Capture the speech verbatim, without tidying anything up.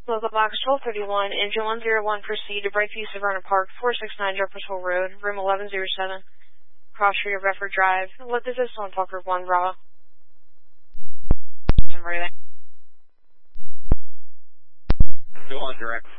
Local box twelve thirty-one, engine one zero one, proceed to Brightview Savannah Park, four sixty-nine Jefferson Road, room eleven oh seven, Cross Street of Redford Drive. What is this on Parker one, Bravo? Go on direct.